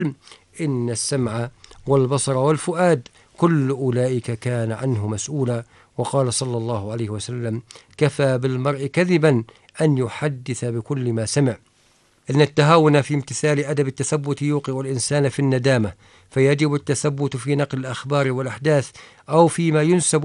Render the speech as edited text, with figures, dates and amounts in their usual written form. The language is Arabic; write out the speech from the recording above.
إن السمع والبصر والفؤاد كل أولئك كان عنه مسؤولا. وقال صلى الله عليه وسلم: كفى بالمرء كذبا أن يحدث بكل ما سمع. إن التهاون في امتثال أدب التثبت يوقع الإنسان في الندامة، فيجب التثبت في نقل الأخبار والأحداث أو فيما ينسب